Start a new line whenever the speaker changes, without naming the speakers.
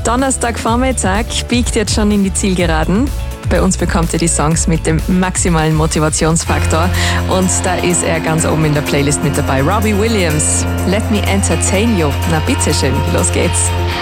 Donnerstagvormittag biegt jetzt schon in die Zielgeraden. Bei uns bekommt ihr die Songs mit dem maximalen Motivationsfaktor. Und da ist er ganz oben in der Playlist mit dabei. Robbie Williams, Let Me Entertain You. Na bitteschön, los geht's.